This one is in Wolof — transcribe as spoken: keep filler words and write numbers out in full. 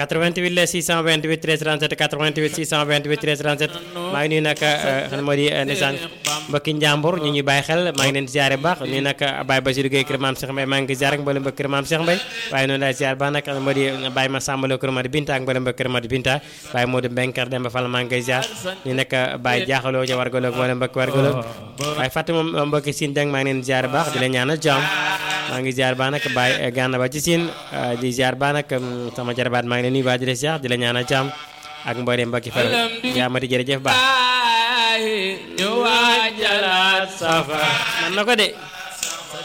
quatre-vingt-huit la six cent vingt-huit treize trente-sept quatre-vingt-huit six cent vingt-huit treize trente-sept maa ngi nuyu nag xam moo di ndeysaan mbokki njàmbur ñu ñuy bàyyi xel maa ngi leen ziare baax nuyu nag Baye Bassirou Gueye kër Maam Cheikh Mbaye maa ngi ziare ak mboolem mbokk kër Maam Cheikh Mbaye waaye noonu laay ziare baax nag moo di Baye Massamba Lo kër Madi Binta ak mboolem mbokk kër Madi Binta Baye Modou Mbenker Demba Fall maa ngi koy ziare nuyu nag Baye Diakhaloo ca Wargalo ak mboolem mbokk Wargalo waaye fàtte moom mbokki Sine Dieng maa ngi leen ziare baax di leen ñaanal jàmm maa ngi ziar baax nag Baye Gana ba ci Sine di ziar baax nag sama jarabaat maa ngi leen nuyu baax di leen ziar di la ñaanal jàmm ak mboolem mbokki fa yaa ma di jërëjëf baax ñu waajalaat safa man na ko de